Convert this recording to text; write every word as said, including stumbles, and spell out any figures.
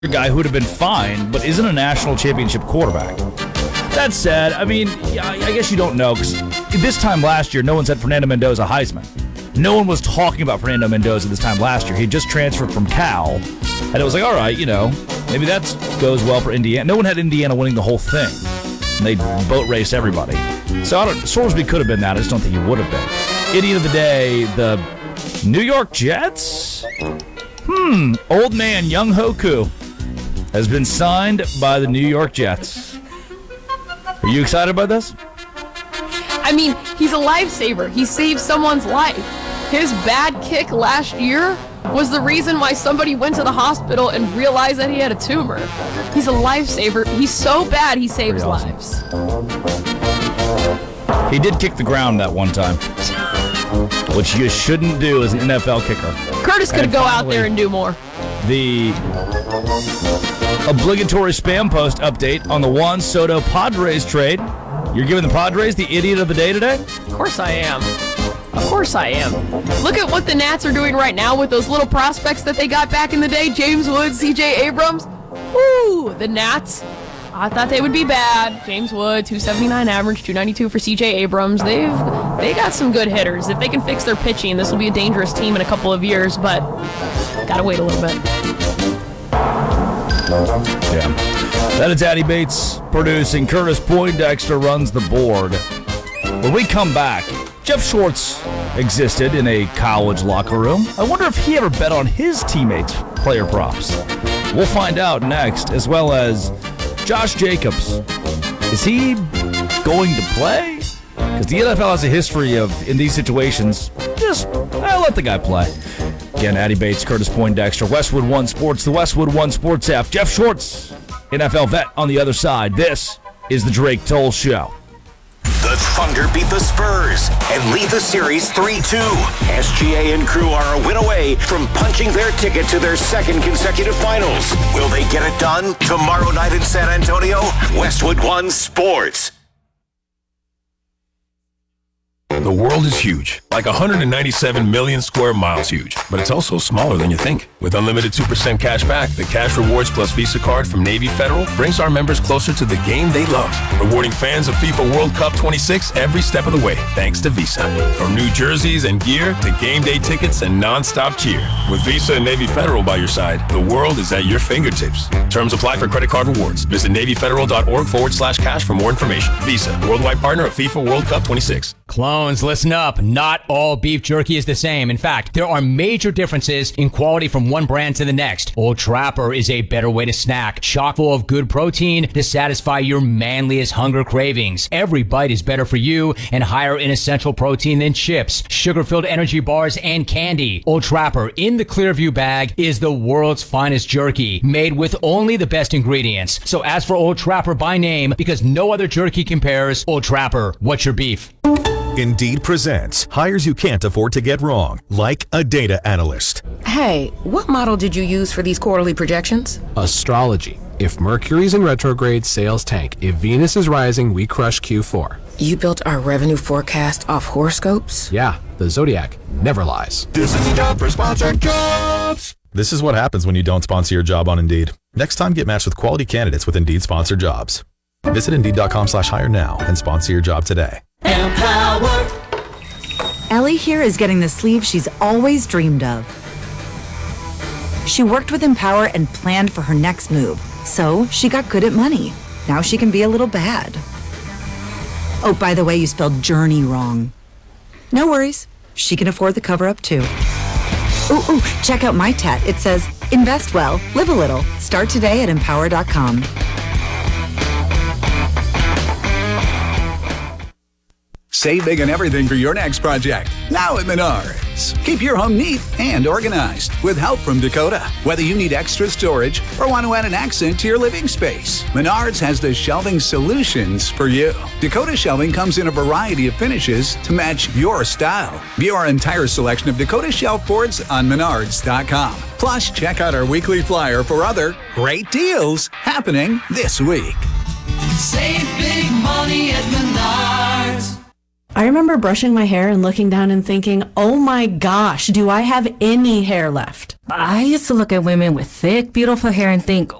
guy who would have been fine, but isn't a national championship quarterback. That said, I mean, I guess you don't know, because this time last year, no one said Fernando Mendoza Heisman. No one was talking about Fernando Mendoza this time last year. He just transferred from Cal, and it was like, all right, you know, maybe that goes well for Indiana. No one had Indiana winning the whole thing, and they boat raced everybody. So I don't. Sorsby could have been that. I just don't think he would have been. Idiot of the day, the New York Jets. Hmm. Old man Young Hoku has been signed by the New York Jets. Are you excited about this? I mean, he's a lifesaver. He saved someone's life. His bad kick last year was the reason why somebody went to the hospital and realized that he had a tumor. He's a lifesaver. He's so bad, he saves awesome. lives. He did kick the ground that one time, which you shouldn't do as an N F L kicker. Curtis could go out there and do more. The obligatory spam post update on the Juan Soto Padres trade. You're giving the Padres the idiot of the day today? Of course I am. Of course I am. Look at what the Nats are doing right now with those little prospects that they got back in the day. James Woods, C J Abrams. Woo! The Nats. I thought they would be bad. James Wood, two seventy-nine average, two ninety-two for C J Abrams. They've they got some good hitters. If they can fix their pitching, this will be a dangerous team in a couple of years, but gotta wait a little bit. Yeah. That is Addy Bates producing. Curtis Poindexter runs the board. When we come back, Jeff Schwartz existed in a college locker room. I wonder if he ever bet on his teammates' player props. We'll find out next, as well as Josh Jacobs. Is he going to play? Because the N F L has a history of, in these situations, just eh, let the guy play. Again, Addy Bates, Curtis Poindexter, Westwood One Sports, the Westwood One Sports app. Jeff Schwartz, N F L vet on the other side. This is the Drake Toll Show. The Thunder beat the Spurs and lead the series three two. S G A and crew are a win away from punching their ticket to their second consecutive finals. Will they get it done tomorrow night in San Antonio? Westwood One Sports. The world is huge, like one hundred ninety-seven million square miles huge, but it's also smaller than you think. With unlimited two percent cash back, the Cash Rewards Plus Visa card from Navy Federal brings our members closer to the game they love, rewarding fans of FIFA World Cup twenty-six every step of the way, thanks to Visa. From new jerseys and gear to game day tickets and non-stop cheer. With Visa and Navy Federal by your side, the world is at your fingertips. Terms apply for credit card rewards. Visit NavyFederal.org forward slash cash for more information. Visa, worldwide partner of FIFA World Cup twenty-six. Clones, listen up. Not all beef jerky is the same. In fact, there are major differences in quality from one brand to the next. Old Trapper is a better way to snack, chock full of good protein to satisfy your manliest hunger cravings. Every bite is better for you and higher in essential protein than chips, sugar-filled energy bars, and candy. Old Trapper in the Clearview bag is the world's finest jerky, made with only the best ingredients. So ask for Old Trapper by name because no other jerky compares. Old Trapper, what's your beef? Indeed presents hires you can't afford to get wrong, like a data analyst. Hey, what model did you use for these quarterly projections? Astrology. If Mercury's in retrograde, sales tank. If Venus is rising, we crush Q four. You built our revenue forecast off horoscopes? Yeah, the Zodiac never lies. This is the job for sponsored jobs. This is what happens when you don't sponsor your job on Indeed. Next time, get matched with quality candidates with Indeed sponsored jobs. Visit Indeed.com slash hire now and sponsor your job today. Empower. Ellie here is getting the sleeve she's always dreamed of. She worked with Empower and planned for her next move, so she got good at money. Now she can be a little bad. Oh, by the way, you spelled journey wrong. No worries, she can afford the cover-up too. Ooh, ooh, check out my tat. It says, invest well, live a little. Start today at empower dot com. Save big on everything for your next project. Now at Menards. Keep your home neat and organized with help from Dakota. Whether you need extra storage or want to add an accent to your living space, Menards has the shelving solutions for you. Dakota shelving comes in a variety of finishes to match your style. View our entire selection of Dakota shelf boards on menards dot com. Plus, check out our weekly flyer for other great deals happening this week. Save big money at Menards. I remember brushing my hair and looking down and thinking, oh my gosh, do I have any hair left? I used to look at women with thick, beautiful hair and think,